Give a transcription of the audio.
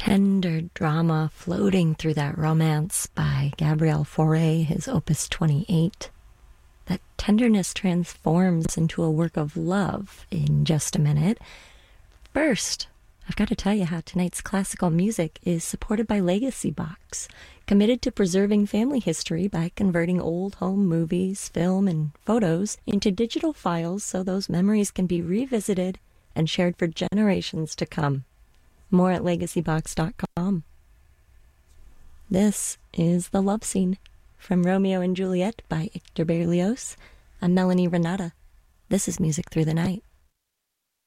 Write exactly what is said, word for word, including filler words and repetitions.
tender drama floating through that romance by Gabriel Fauré, his Opus twenty-eight. That tenderness transforms into a work of love in just a minute. First, I've got to tell you how tonight's classical music is supported by Legacy Box, committed to preserving family history by converting old home movies, film, and photos into digital files so those memories can be revisited and shared for generations to come. More at legacy box dot com. This is The Love Scene from Romeo and Juliet by Hector Berlioz. I'm Melanie Renata. This is Music Through the Night.